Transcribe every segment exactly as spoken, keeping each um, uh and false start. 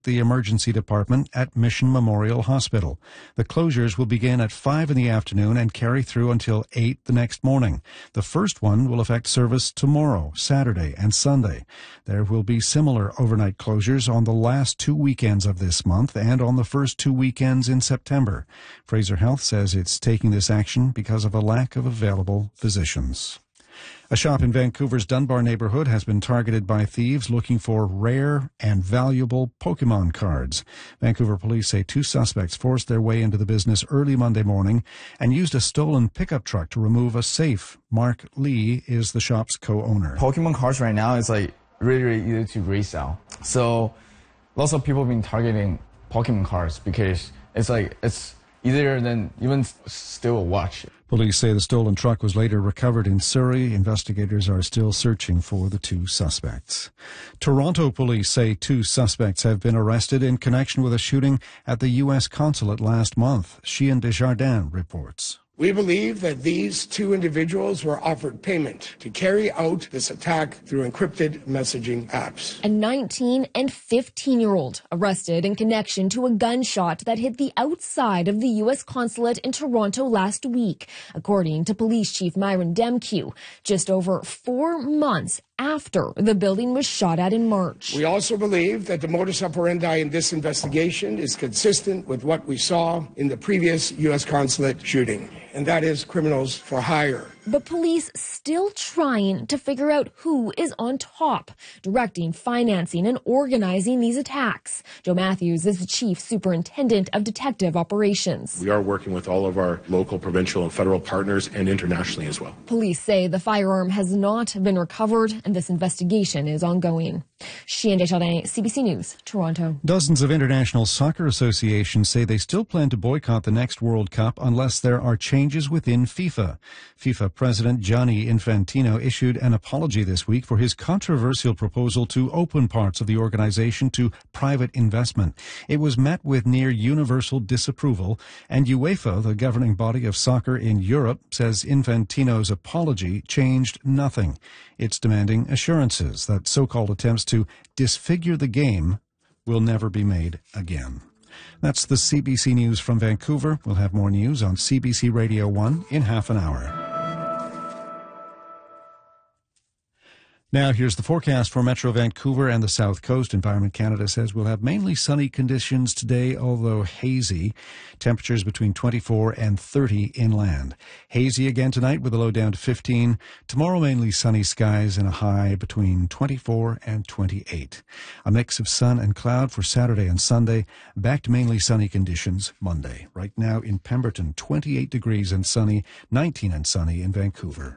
the emergency department at Mission Memorial Hospital. The closures will begin at five in the afternoon and carry through until eight the next morning. The first one will affect service tomorrow, Saturday, and Sunday. There will be similar overnight closures on the last two weekends of this month and on the first two weekends in September. Fraser Health says it's taking this action because of a lack of available physicians. A shop in Vancouver's Dunbar neighborhood has been targeted by thieves looking for rare and valuable Pokemon cards. Vancouver police say two suspects forced their way into the business early Monday morning and used a stolen pickup truck to remove a safe. Mark Lee is the shop's co-owner. Pokemon cards right now is like really, really easy to resell. So lots of people have been targeting Pokemon cards because it's like it's easier than even steal a watch. Police say the stolen truck was later recovered in Surrey. Investigators are still searching for the two suspects. Toronto police say two suspects have been arrested in connection with a shooting at the U S consulate last month. Sheehan Desjardins reports. We believe that these two individuals were offered payment to carry out this attack through encrypted messaging apps. A nineteen and fifteen-year-old arrested in connection to a gunshot that hit the outside of the U S consulate in Toronto last week, according to Police Chief Myron Demkew, just over four months after the building was shot at in March. We also believe that the modus operandi in this investigation is consistent with what we saw in the previous U S consulate shooting, and that is criminals for hire. But police still trying to figure out who is on top, directing, financing, and organizing these attacks. Joe Matthews is the Chief Superintendent of Detective Operations. We are working with all of our local, provincial, and federal partners and internationally as well. Police say the firearm has not been recovered and this investigation is ongoing. Sheehan Desjardins, C B C News, Toronto. Dozens of international soccer associations say they still plan to boycott the next World Cup unless there are changes within FIFA. FIFA President Gianni Infantino issued an apology this week for his controversial proposal to open parts of the organization to private investment. It was met with near universal disapproval, and UEFA, the governing body of soccer in Europe, says Infantino's apology changed nothing. It's demanding assurances that so-called attempts to disfigure the game will never be made again. That's the C B C News from Vancouver. We'll have more news on C B C Radio one in half an hour. Now, here's the forecast for Metro Vancouver and the South Coast. Environment Canada says we'll have mainly sunny conditions today, although hazy. Temperatures between twenty-four and thirty inland. Hazy again tonight with a low down to fifteen. Tomorrow, mainly sunny skies and a high between twenty-four and twenty-eight. A mix of sun and cloud for Saturday and Sunday. Back to mainly sunny conditions Monday. Right now in Pemberton, twenty-eight degrees and sunny, nineteen and sunny in Vancouver.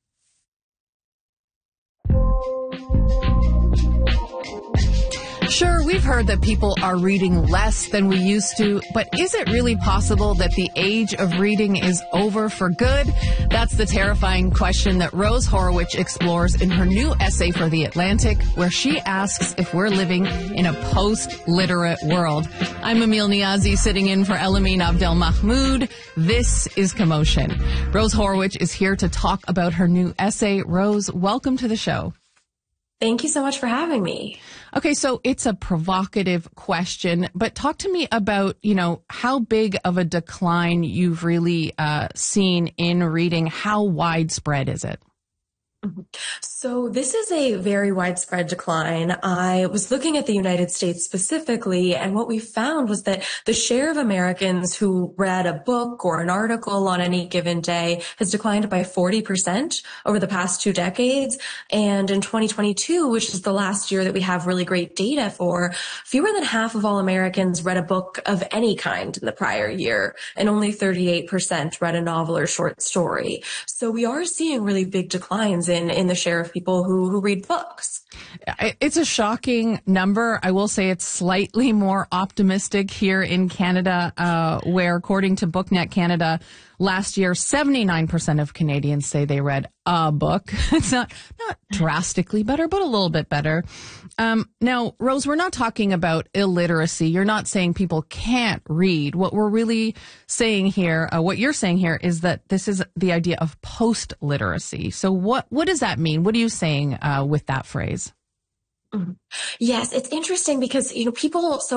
Sure, we've heard that people are reading less than we used to, but is it really possible that the age of reading is over for good? That's the terrifying question that Rose Horowitz explores in her new essay for The Atlantic, where she asks if we're living in a post-literate world. I'm Emil Niazi, sitting in for Elamine Abdel-Mahmoud. This is Commotion. Rose Horowitz is here to talk about her new essay. Rose, welcome to the show. Thank you so much for having me. Okay, so it's a provocative question, but talk to me about, you know, how big of a decline you've really uh, seen in reading. How widespread is it? So this is a very widespread decline. I was looking at the United States specifically, and what we found was that the share of Americans who read a book or an article on any given day has declined by forty percent over the past two decades. And in twenty twenty-two, which is the last year that we have really great data for, fewer than half of all Americans read a book of any kind in the prior year, and only thirty-eight percent read a novel or short story. So we are seeing really big declines in, in the share of people who, who read books. It's a shocking number. I will say it's slightly more optimistic here in Canada, uh, where according to BookNet Canada, last year, seventy-nine percent of Canadians say they read a book. It's not, not drastically better, but a little bit better. Um, now, Rose, we're not talking about illiteracy. You're not saying people can't read. What we're really saying here, uh, what you're saying here is that this is the idea of post-literacy. So what, what does that mean? What are you saying uh, with that phrase? Mhm. Yes, it's interesting because, you know, people so